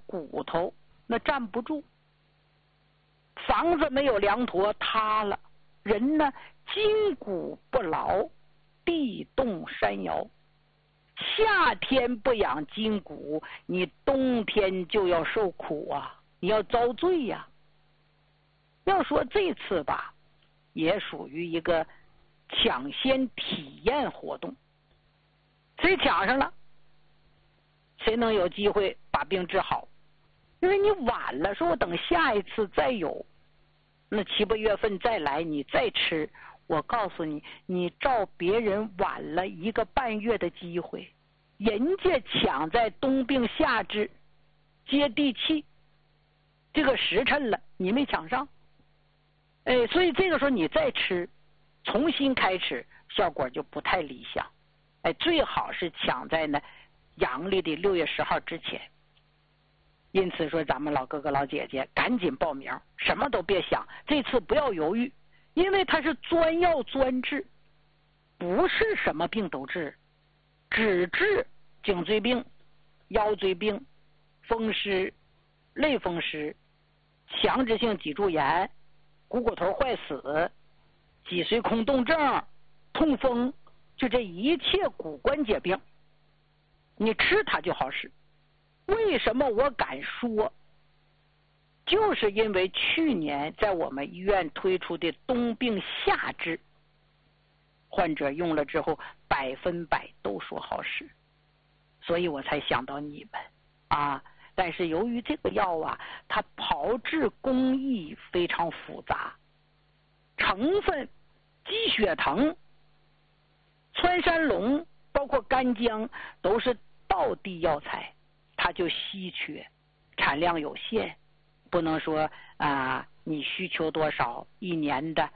骨头那站不住，房子没有梁坨塌了，人呢筋骨不牢，地动山摇。夏天不养筋骨，你冬天就要受苦啊，你要遭罪呀。要说这次吧，也属于一个抢先体验活动，谁抢上了，谁能有机会把病治好。因为你晚了，说我等下一次再有，那7、8月份再来你再吃，我告诉你，你照别人晚了1个半月的机会，人家抢在冬病夏治接地气这个时辰了，你没抢上。所以这个时候你再吃，重新开始，效果就不太理想。最好是抢在呢阳历的6月10号之前。因此说，咱们老哥哥老姐姐赶紧报名，什么都别想，这次不要犹豫，因为它是专药专治，不是什么病都治，只治颈椎病、腰椎病、风湿、类风湿、强直性脊柱炎、股骨头坏死、脊髓空洞症、痛风，就这一切骨关节病，你吃它就好使。为什么我敢说？就是因为去年在我们医院推出的冬病夏治，患者用了之后100%都说好使，所以我才想到你们啊。但是由于这个药啊，它炮制工艺非常复杂，成分鸡血藤、川山龙包括干姜都是道地药材，它就稀缺，产量有限，不能说你需求多少1年的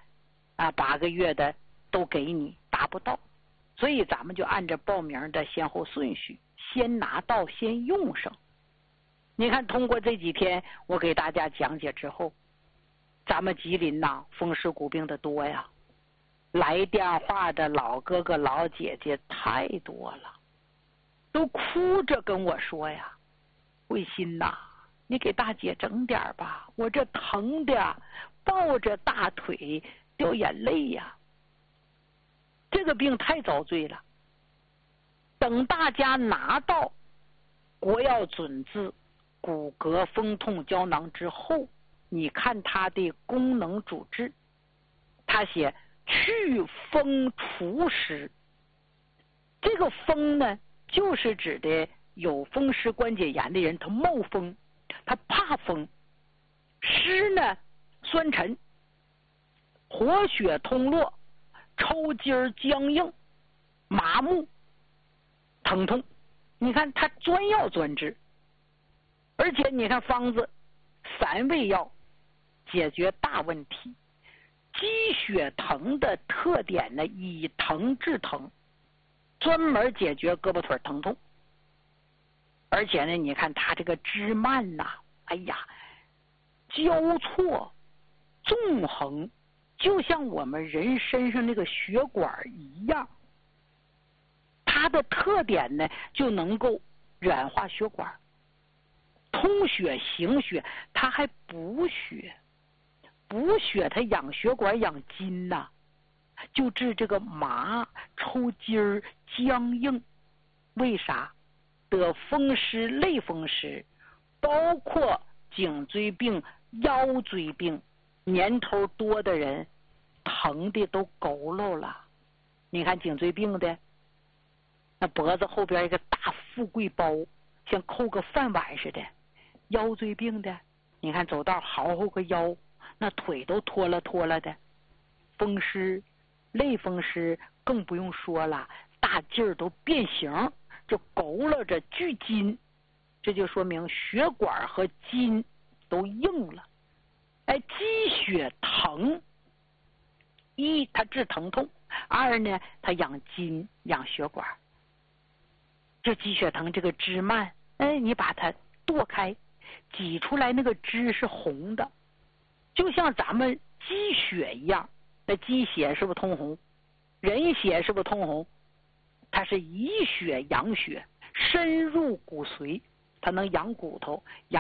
8个月的都给你，达不到。所以咱们就按照报名的先后顺序，先拿到先用上。你看通过这几天我给大家讲解之后，咱们吉林呐风湿骨病的多呀，来电话的老哥哥老姐姐太多了，都哭着跟我说呀，慧心呐，你给大姐整点吧，我这疼的抱着大腿掉眼泪呀。这个病太遭罪了，等大家拿到国药准字骨骼风痛胶囊之后，你看它的功能主治，它写祛风除湿。这个风呢，就是指的有风湿关节炎的人，他冒风，他怕风。湿呢，酸沉，活血通络，抽筋僵硬，麻木，疼痛。你看它专药专治，而且你看方子3味药解决大问题。鸡血藤的特点呢，以疼治疼，专门解决胳膊腿疼痛。而且呢，你看它这个枝蔓呐，哎呀，交错纵横，就像我们人身上那个血管一样。它的特点呢，就能够软化血管，通血行血，它还补血。补血它养血管养筋呐，就治这个麻、抽筋儿、僵硬。为啥？得风湿、类风湿，包括颈椎病、腰椎病，年头多的人疼的都佝偻了。你看颈椎病的，那脖子后边一个大富贵包，像扣个饭碗似的。腰椎病的，你看走道嚎嚎个腰，那腿都脱了的。风湿、类风湿更不用说了，大劲儿都变形，就佝偻着聚筋，这就说明血管和筋都硬了。鸡血藤，一它治疼痛，二呢它养筋养血管。这鸡血藤这个枝蔓，你把它剁开，挤出来那个汁是红的，就像咱们鸡血一样。那鸡血是不是通红？人血是不是通红？它是以血养血，深入骨髓，它能养骨头，养